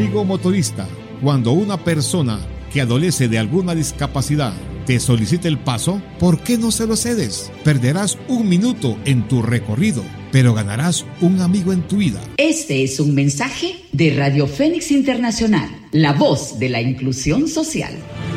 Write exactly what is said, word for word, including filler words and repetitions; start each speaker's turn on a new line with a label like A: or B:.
A: Amigo motorista, cuando una persona que adolece de alguna discapacidad te solicite el paso, ¿por qué no se lo cedes? Perderás un minuto en tu recorrido, pero ganarás un amigo en tu vida.
B: Este es un mensaje de Radio Fénix Internacional, la voz de la inclusión social.